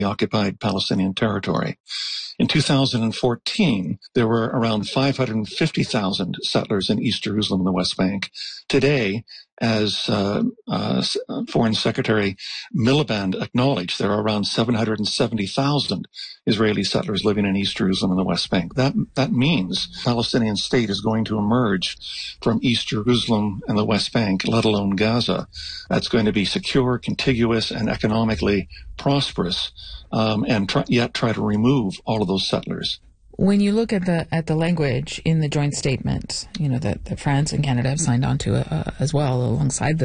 occupied Palestinian territory. In 2014, there were around 550,000 settlers in East Jerusalem and the West Bank. Today, as Foreign Secretary Miliband acknowledged, there are around 770,000 Israeli settlers living in East Jerusalem and the West Bank. That means the Palestinian state is going to emerge from East Jerusalem and the West Bank, let alone Gaza. That's going to be secure, contiguous, and economically prosperous, and try to remove all of those settlers. When you look at the language in the joint statement, that France and Canada have signed on to as well alongside